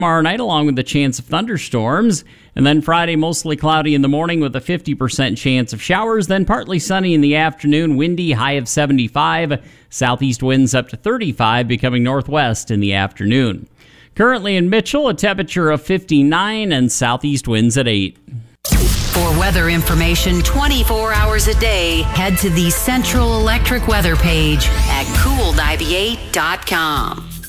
tomorrow night, along with a chance of thunderstorms. And then Friday, mostly cloudy in the morning with a 50% chance of showers. Then partly sunny in the afternoon, windy, high of 75. Southeast winds up to 35, becoming northwest in the afternoon. Currently in Mitchell, a temperature of 59 and southeast winds at 8. For weather information 24 hours a day, head to the Central Electric weather page at cool98.com.